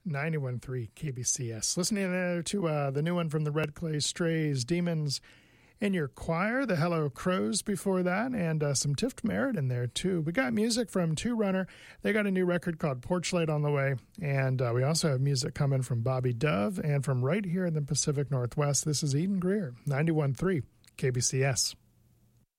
91.3 KBCS. Listening there to the new one from the Red Clay Strays, Demons in Your Choir, the Hello Crows before that, and some Tift Merritt in there too. We got music from Two Runner. They got a new record called Porch Light on the way, and we also have music coming from Bobby Dove, and from right here in the Pacific Northwest, this is Eden Greer, 91.3 KBCS.